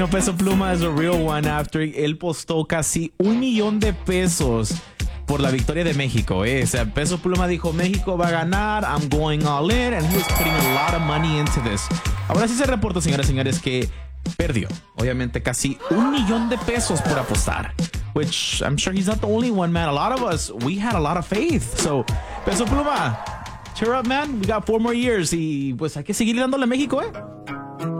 Peso Pluma is a real one after él postó casi $1,000,000 por la victoria de México. O sea, Peso Pluma dijo, México va a ganar, I'm going all in, and he was putting a lot of money into this. Ahora sí se reporta, señoras y señores, que perdió, obviamente, casi $1,000,000 por apostar. Which I'm sure he's not the only one, man. A lot of us, we had a lot of faith. So, Peso Pluma, cheer up, man. We got 4 more years. Y pues hay que seguir dándole a México,